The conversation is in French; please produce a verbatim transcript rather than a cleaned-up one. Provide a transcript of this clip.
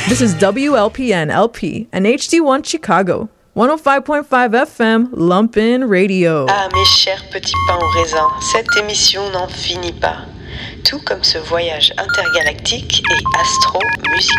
This is W L P N L P and H D one Chicago. one oh five point five F M, Lumpin' Radio. Ah, mes chers petits pains au raisin, cette émission n'en finit pas. Tout comme ce voyage intergalactique et astro-musical.